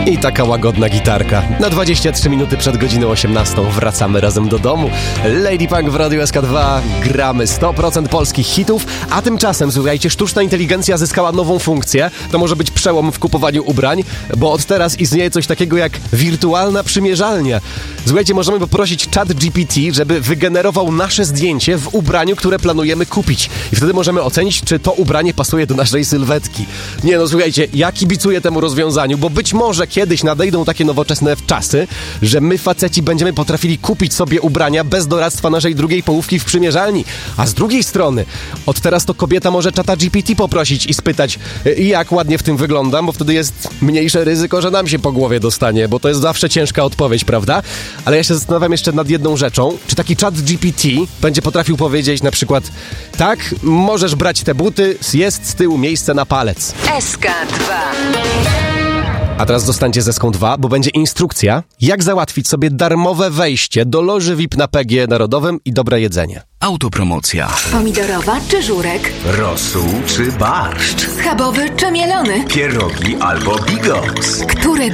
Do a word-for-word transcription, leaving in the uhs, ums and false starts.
I taka łagodna gitarka. Na dwadzieścia trzy minuty przed godziną osiemnastą wracamy razem do domu. Lady Punk w Radiu S K dwa. Gramy sto procent polskich hitów, a tymczasem, słuchajcie, sztuczna inteligencja zyskała nową funkcję. To może być przełom w kupowaniu ubrań, bo od teraz istnieje coś takiego jak wirtualna przymierzalnia. Słuchajcie, możemy poprosić ChatGPT, żeby wygenerował nasze zdjęcie w ubraniu, które planujemy kupić. I wtedy możemy ocenić, czy to ubranie pasuje do naszej sylwetki. Nie no, słuchajcie, ja kibicuję temu rozwiązaniu, bo być może kiedyś nadejdą takie nowoczesne czasy, że my faceci będziemy potrafili kupić sobie ubrania bez doradztwa naszej drugiej połówki w przymierzalni. A z drugiej strony, od teraz to kobieta może czata G P T poprosić i spytać, jak ładnie w tym wyglądam, bo wtedy jest mniejsze ryzyko, że nam się po głowie dostanie, bo to jest zawsze ciężka odpowiedź, prawda? Ale ja się zastanawiam jeszcze nad jedną rzeczą. Czy taki czat G P T będzie potrafił powiedzieć na przykład, tak, możesz brać te buty, jest z tyłu miejsce na palec. S K dwa. A teraz zostańcie z Eską dwa, bo będzie instrukcja, jak załatwić sobie darmowe wejście do loży V I P na P G Narodowym i dobre jedzenie. Autopromocja. Pomidorowa czy żurek? Rosół czy barszcz? Schabowy czy mielony? Pierogi albo bigos? Który